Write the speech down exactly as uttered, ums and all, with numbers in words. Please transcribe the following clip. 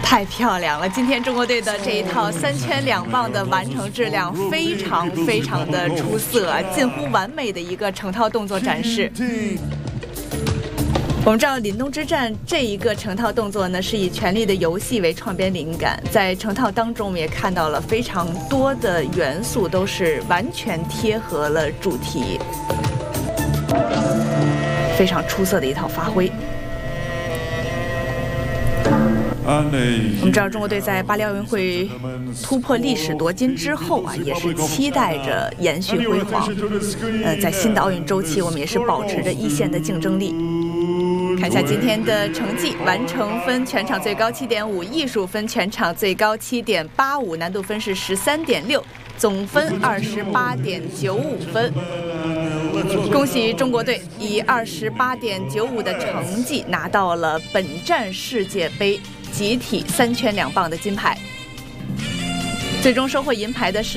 太漂亮了！今天中国队的这一套三圈两棒的完成质量非常非常的出色，近乎完美的一个成套动作展示。我们知道凛冬之战这一个成套动作呢，是以《权力的游戏》为创编灵感，在成套当中我们也看到了非常多的元素都是完全贴合了主题，非常出色的一套发挥。我们知道中国队在巴黎奥运会突破历史夺金之后啊，也是期待着延续辉煌。呃，在新的奥运周期，我们也是保持着一线的竞争力。看一下今天的成绩，完成分全场最高七点五，艺术分全场最高七点八五，难度分是十三点六，总分二十八点九五分。恭喜中国队以二十八点九五的成绩拿到了本站世界杯集体三圈两棒的金牌，最终收获银牌的是